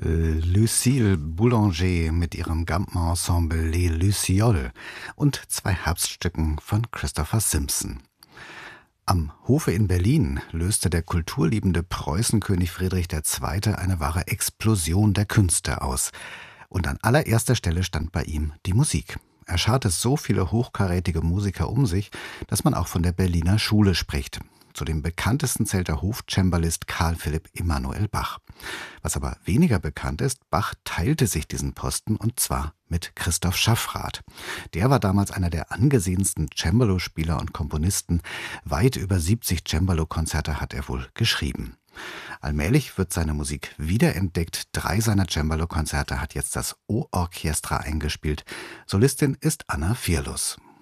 Lucille Boulanger mit ihrem Gamma-Ensemble Les Lucioles und zwei Herbststücken von Christopher Simpson. Am Hofe in Berlin löste der kulturliebende Preußenkönig Friedrich II. Eine wahre Explosion der Künste aus. Und an allererster Stelle stand bei ihm die Musik. Er scharte so viele hochkarätige Musiker um sich, dass man auch von der Berliner Schule spricht. Zu den bekanntesten zählt der Hofcembalist Carl Philipp Emanuel Bach. Was aber weniger bekannt ist, Bach teilte sich diesen Posten und zwar mit Christoph Schaffrath. Der war damals einer der angesehensten Cembalo-Spieler und Komponisten. Weit über 70 Cembalo-Konzerte hat er wohl geschrieben. Allmählich wird seine Musik wiederentdeckt. 3 seiner Cembalo-Konzerte hat jetzt das O-Orchestra eingespielt. Solistin ist Anna Firlus.